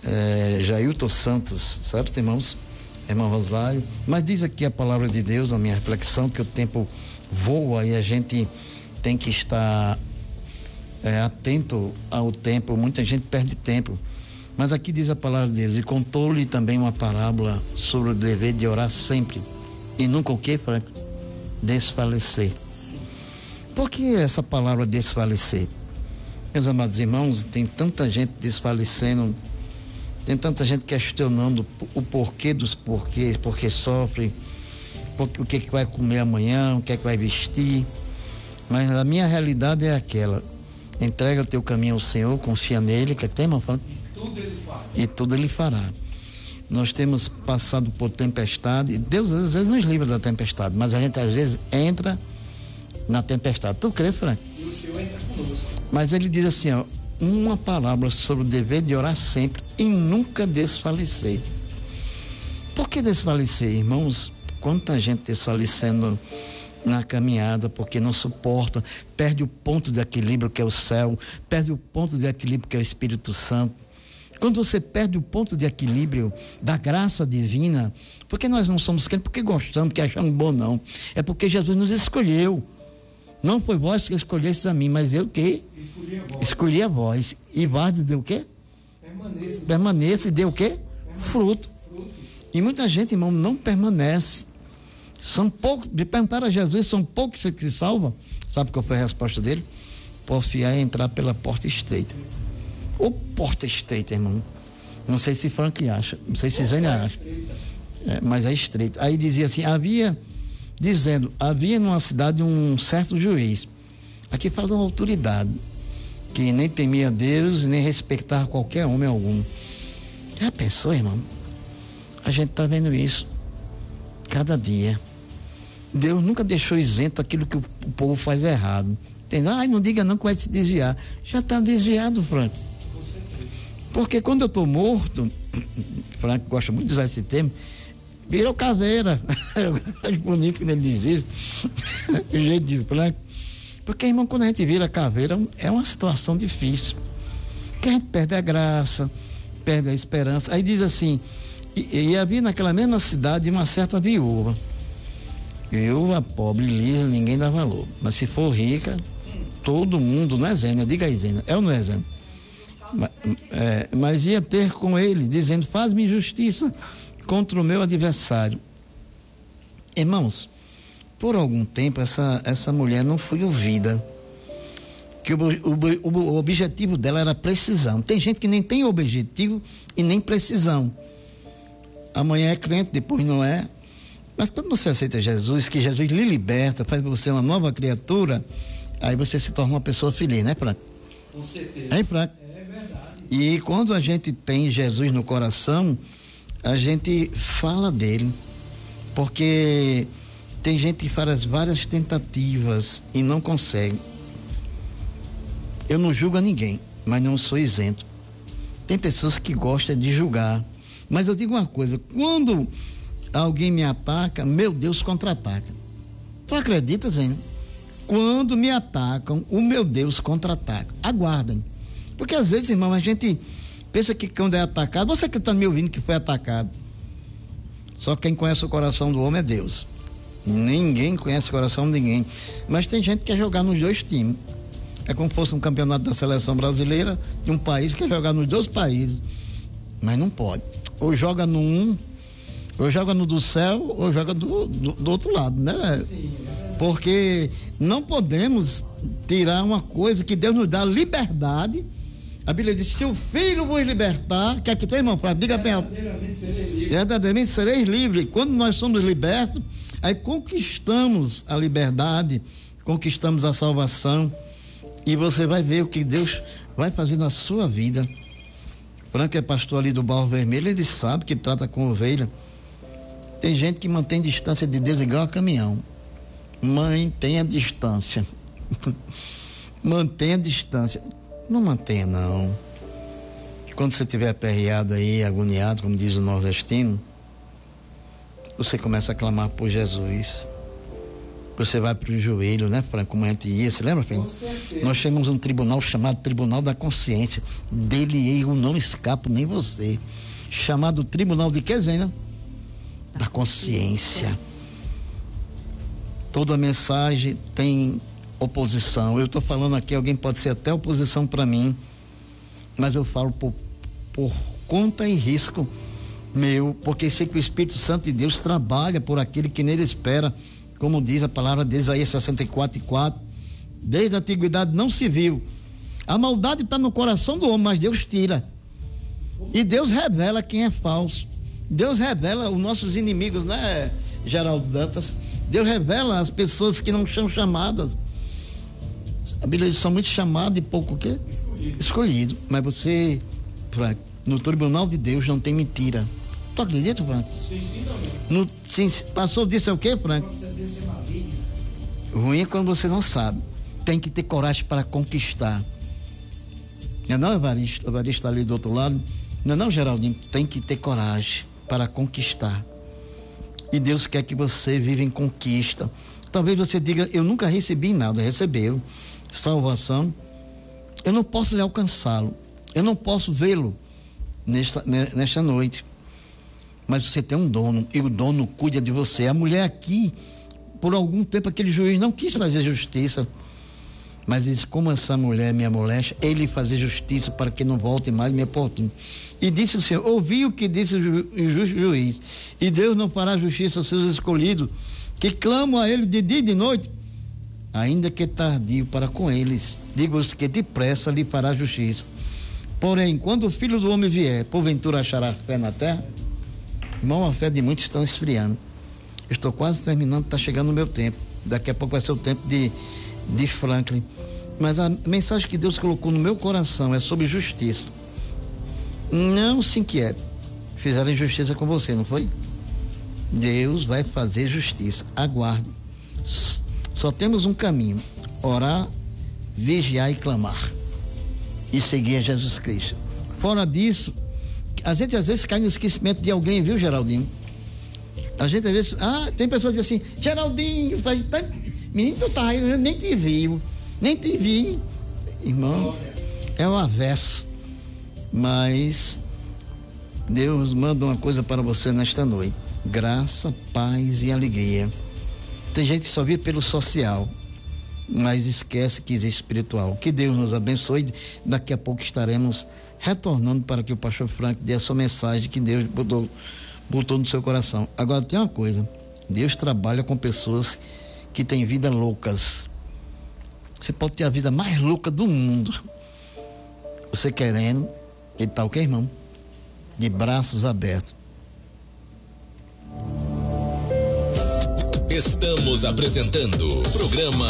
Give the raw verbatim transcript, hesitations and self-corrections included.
é, Jailton Santos, certo, irmãos? Irmão Rosário. Mas diz aqui a palavra de Deus, a minha reflexão, que o tempo voa e a gente tem que estar é, atento ao tempo. Muita gente perde tempo. Mas aqui diz a palavra de Deus: e contou-lhe também uma parábola sobre o dever de orar sempre e nunca o que, Franco? Desfalecer. Por que essa palavra desfalecer? Meus amados irmãos, tem tanta gente desfalecendo, tem tanta gente questionando o porquê dos porquês, porque sofre, porque, o que, que vai comer amanhã, o que é que vai vestir. Mas a minha realidade é aquela: entrega o teu caminho ao Senhor, confia nele, que tem, irmão? E tudo ele fará. E tudo ele fará. Nós temos passado por tempestade, e Deus às vezes nos livra da tempestade, mas a gente às vezes entra na tempestade. Tu crê, Frank? E o Senhor entra conosco. Mas ele diz assim, ó, uma palavra sobre o dever de orar sempre e nunca desfalecer. Por que desfalecer, irmãos? Quanta gente desfalecendo na caminhada porque não suporta, perde o ponto de equilíbrio que é o céu, perde o ponto de equilíbrio que é o Espírito Santo. Quando você perde o ponto de equilíbrio da graça divina, porque nós não somos crentes porque gostamos, porque achamos bom, não. É porque Jesus nos escolheu. Não foi vós que escolhestes a mim, mas eu que? Escolhi a vós. Escolhi a vós. E vós deu o quê? Permaneça. Permaneça e deu o quê? Permaneça. Fruto. Fruto. E muita gente, irmão, não permanece. São poucos, de perguntar a Jesus, são poucos que se salvam. Sabe qual foi a resposta dele? Porfiar e entrar pela porta estreita. Ou porta estreita, irmão. Não sei se Frank acha, não sei se Zênia acha. É, mas é estreita. Aí dizia assim, havia, dizendo, havia numa cidade um certo juiz. Aqui fala uma autoridade, que nem temia Deus, nem respeitava qualquer homem algum. Já pensou, irmão? A gente está vendo isso cada dia. Deus nunca deixou isento aquilo que o, o povo faz errado. Tem, ai, não diga não que vai se desviar. Já está desviado, Franco. Porque quando eu estou morto, Franco gosta muito de usar esse termo, virou caveira. Eu acho bonito quando ele diz isso. O jeito de Franco. Porque, irmão, quando a gente vira caveira, é uma situação difícil. Porque a gente perde a graça, perde a esperança. Aí diz assim, e, e havia naquela mesma cidade uma certa viúva. Viúva, pobre, lisa, ninguém dá valor. Mas se for rica, todo mundo, não é Zênia? Diga aí, Zênia. É ou não é, Zênia? Mas, é, mas ia ter com ele, dizendo, faz-me justiça contra o meu adversário. Irmãos, por algum tempo essa, essa mulher não foi ouvida. Que o, o, o objetivo dela era precisão. Tem gente que nem tem objetivo e nem precisão. Amanhã é crente, depois não é. Mas quando você aceita Jesus, que Jesus lhe liberta, faz você uma nova criatura, aí você se torna uma pessoa feliz, né, Franco? Com certeza. Hein, Franco? É verdade. E quando a gente tem Jesus no coração, a gente fala dele. Porque tem gente que faz várias tentativas e não consegue. Eu não julgo a ninguém, mas não sou isento. Tem pessoas que gostam de julgar. Mas eu digo uma coisa, quando alguém me ataca, meu Deus contra-ataca. Tu acredita, Zé? Quando me atacam, o meu Deus contra-ataca. Aguardem. Porque às vezes, irmão, a gente pensa que quando é atacado, você que está me ouvindo que foi atacado. Só quem conhece o coração do homem é Deus. Ninguém conhece o coração de ninguém. Mas tem gente que quer jogar nos dois times. É como se fosse um campeonato da seleção brasileira de um país que quer jogar nos dois países. Mas não pode. Ou joga no um, ou joga no do céu, ou joga do, do, do outro lado, né? Sim, é. Porque não podemos tirar uma coisa que Deus nos dá liberdade. A Bíblia diz, se o Filho vos libertar, quer que tem, irmão? Diga bem. Verdadeiramente sereis livres. Verdadeiramente sereis livres. Quando nós somos libertos, aí conquistamos a liberdade, conquistamos a salvação, e você vai ver o que Deus vai fazer na sua vida. Franco é pastor ali do Barro Vermelho, ele sabe que trata com ovelha. Tem gente que mantém distância de Deus igual a caminhão. Mantenha a distância. Mantenha a distância. Não mantenha, não. Quando você estiver aperreado aí, agoniado, como diz o nordestino, você começa a clamar por Jesus. Você vai para o joelho, né, Franco? Como a gente ia, você lembra, Franco? Com certeza. Nós temos um tribunal chamado Tribunal da Consciência. Dele eu não escapo, nem você. Chamado Tribunal de quê, Zena? Da Consciência. Toda mensagem tem oposição. Eu estou falando aqui, alguém pode ser até oposição para mim, mas eu falo por, por conta e risco meu, porque sei que o Espírito Santo de Deus trabalha por aquele que nele espera, como diz a palavra de Isaías sessenta e quatro e quatro. Desde a antiguidade não se viu. A maldade está no coração do homem, mas Deus tira. E Deus revela quem é falso. Deus revela os nossos inimigos, né, Geraldo Dantas? Deus revela as pessoas que não são chamadas. A Bíblia diz, são muito chamados e pouco o quê? Escolhido. Escolhido. Mas você, Franco, no tribunal de Deus não tem mentira. Tu acredita, Franco? Sim, sim, também. No, sim, passou disso é o quê, Franco? Procedência maligna. Ruim é quando você não sabe. Tem que ter coragem para conquistar. Não é não, Evaristo? O Evaristo está ali do outro lado. Não é não, Geraldinho? Tem que ter coragem para conquistar. E Deus quer que você viva em conquista. Talvez você diga, eu nunca recebi nada. Recebeu salvação. Eu não posso lhe alcançá-lo. Eu não posso vê-lo nesta, nesta noite. Mas você tem um dono, e o dono cuida de você. A mulher aqui, por algum tempo, aquele juiz não quis fazer justiça. Mas disse, como essa mulher me amolesta, ele fazer justiça para que não volte mais me importune. E disse o Senhor, ouvi o que disse o justo juiz, e Deus não fará justiça aos seus escolhidos, que clamam a ele de dia e de noite, ainda que tardio para com eles. Digo-os que depressa lhe fará justiça. Porém, quando o Filho do Homem vier, porventura achará fé na terra? Irmão, a fé de muitos está esfriando. Estou quase terminando, está chegando o meu tempo. Daqui a pouco vai ser o tempo de de Franklin, mas a mensagem que Deus colocou no meu coração é sobre justiça. Não se inquiete, fizeram injustiça com você, não foi? Deus vai fazer justiça, aguarde. Só temos um caminho: orar, vigiar e clamar e seguir a Jesus Cristo. Fora disso, a gente às vezes cai no esquecimento de alguém, viu, Geraldinho? A gente às vezes, ah, tem pessoas que dizem assim, Geraldinho, faz menino, tu tá aí, eu nem te vi, nem te vi, irmão, é um avesso, mas Deus manda uma coisa para você nesta noite: graça, paz e alegria. Tem gente que só vive pelo social, mas esquece que existe espiritual. Que Deus nos abençoe. Daqui a pouco estaremos retornando para que o pastor Frank dê a sua mensagem que Deus botou, botou no seu coração. Agora tem uma coisa: Deus trabalha com pessoas que tem vida loucas. Você pode ter a vida mais louca do mundo, você querendo, ele tá o que, irmão? De braços abertos. Estamos apresentando o programa